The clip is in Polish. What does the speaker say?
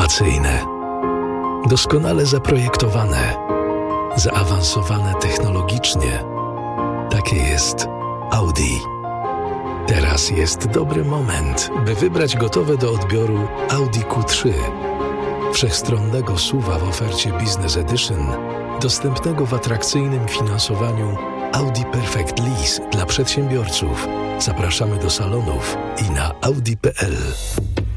innowacyjne, doskonale zaprojektowane, zaawansowane technologicznie. Takie jest Audi. Teraz jest dobry moment, by wybrać gotowe do odbioru Audi Q3. Wszechstronnego SUV-a w ofercie Business Edition, dostępnego w atrakcyjnym finansowaniu Audi Perfect Lease dla przedsiębiorców. Zapraszamy do salonów i na audi.pl.